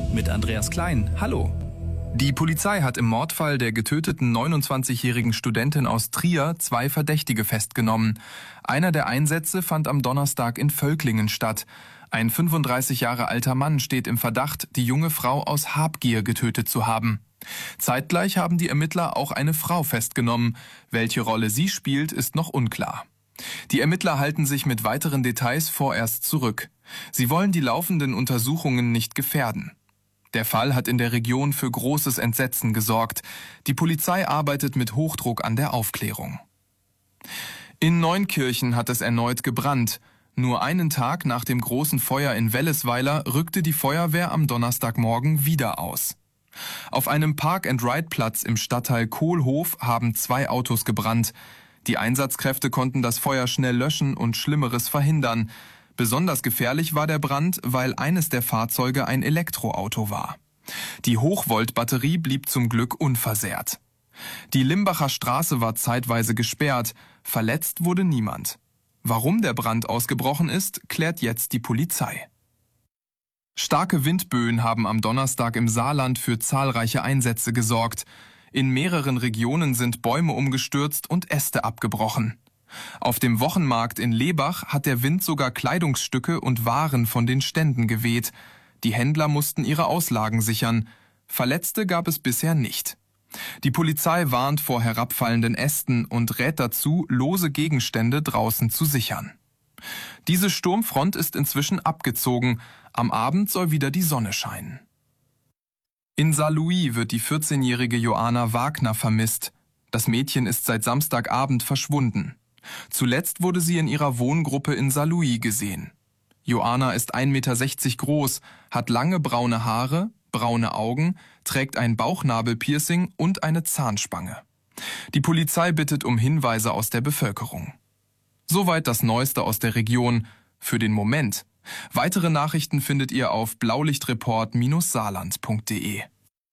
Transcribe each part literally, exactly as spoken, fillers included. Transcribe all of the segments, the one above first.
mit Andreas Klein. Hallo. Die Polizei hat im Mordfall der getöteten neunundzwanzigjährigen Studentin aus Trier zwei Verdächtige festgenommen. Einer der Einsätze fand am Donnerstag in Völklingen statt. Ein fünfunddreißig Jahre alter Mann steht im Verdacht, die junge Frau aus Habgier getötet zu haben. Zeitgleich haben die Ermittler auch eine Frau festgenommen. Welche Rolle sie spielt, ist noch unklar. Die Ermittler halten sich mit weiteren Details vorerst zurück. Sie wollen die laufenden Untersuchungen nicht gefährden. Der Fall hat in der Region für großes Entsetzen gesorgt. Die Polizei arbeitet mit Hochdruck an der Aufklärung. In Neunkirchen hat es erneut gebrannt. Nur einen Tag nach dem großen Feuer in Wellesweiler rückte die Feuerwehr am Donnerstagmorgen wieder aus. Auf einem Park-and-Ride-Platz im Stadtteil Kohlhof haben zwei Autos gebrannt. Die Einsatzkräfte konnten das Feuer schnell löschen und Schlimmeres verhindern. Besonders gefährlich war der Brand, weil eines der Fahrzeuge ein Elektroauto war. Die Hochvolt-Batterie blieb zum Glück unversehrt. Die Limbacher Straße war zeitweise gesperrt. Verletzt wurde niemand. Warum der Brand ausgebrochen ist, klärt jetzt die Polizei. Starke Windböen haben am Donnerstag im Saarland für zahlreiche Einsätze gesorgt. In mehreren Regionen sind Bäume umgestürzt und Äste abgebrochen. Auf dem Wochenmarkt in Lebach hat der Wind sogar Kleidungsstücke und Waren von den Ständen geweht. Die Händler mussten ihre Auslagen sichern. Verletzte gab es bisher nicht. Die Polizei warnt vor herabfallenden Ästen und rät dazu, lose Gegenstände draußen zu sichern. Diese Sturmfront ist inzwischen abgezogen. Am Abend soll wieder die Sonne scheinen. In Saarlouis wird die vierzehnjährige Joanna Wagner vermisst. Das Mädchen ist seit Samstagabend verschwunden. Zuletzt wurde sie in ihrer Wohngruppe in Saarlouis gesehen. Joanna ist ein Meter sechzig groß, hat lange braune Haare, braune Augen, trägt ein Bauchnabelpiercing und eine Zahnspange. Die Polizei bittet um Hinweise aus der Bevölkerung. Soweit das Neueste aus der Region. Für den Moment. Weitere Nachrichten findet ihr auf blaulichtreport Bindestrich saarland Punkt de.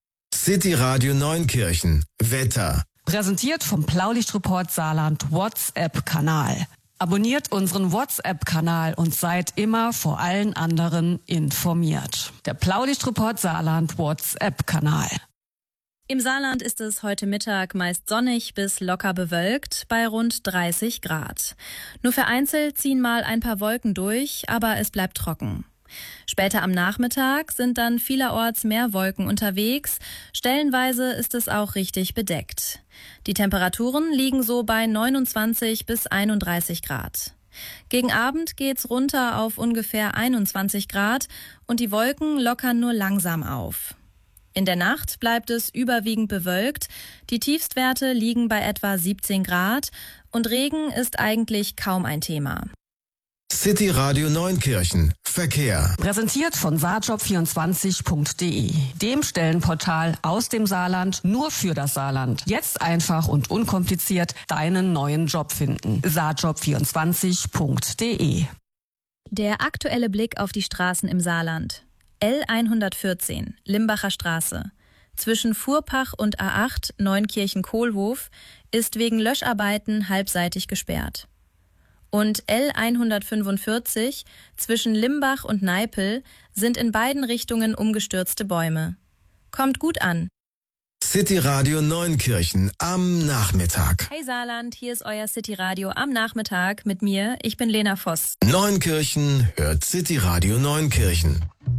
City Radio Neunkirchen. Wetter. Präsentiert vom Blaulichtreport Saarland WhatsApp-Kanal. Abonniert unseren WhatsApp-Kanal und seid immer vor allen anderen informiert. Der Blaulichtreport Saarland WhatsApp-Kanal. Im Saarland ist es heute Mittag meist sonnig bis locker bewölkt bei rund dreißig Grad. Nur vereinzelt ziehen mal ein paar Wolken durch, aber es bleibt trocken. Später am Nachmittag sind dann vielerorts mehr Wolken unterwegs. Stellenweise ist es auch richtig bedeckt. Die Temperaturen liegen so bei neunundzwanzig bis einunddreißig Grad. Gegen Abend geht's runter auf ungefähr einundzwanzig Grad und die Wolken lockern nur langsam auf. In der Nacht bleibt es überwiegend bewölkt. Die Tiefstwerte liegen bei etwa siebzehn Grad und Regen ist eigentlich kaum ein Thema. City Radio Neunkirchen. Verkehr. Präsentiert von saarjob vierundzwanzig Punkt de, dem Stellenportal aus dem Saarland nur für das Saarland. Jetzt einfach und unkompliziert deinen neuen Job finden. saarjob vierundzwanzig Punkt de. Der aktuelle Blick auf die Straßen im Saarland. L hundertvierzehn, Limbacher Straße. Zwischen Fuhrpach und A acht, Neunkirchen-Kohlhof, ist wegen Löscharbeiten halbseitig gesperrt. Und L hundertfünfundvierzig, zwischen Limbach und Neipel, sind in beiden Richtungen umgestürzte Bäume. Kommt gut an. City Radio Neunkirchen am Nachmittag. Hey Saarland, hier ist euer City Radio am Nachmittag mit mir. Ich bin Lena Voss. Neunkirchen hört City Radio Neunkirchen.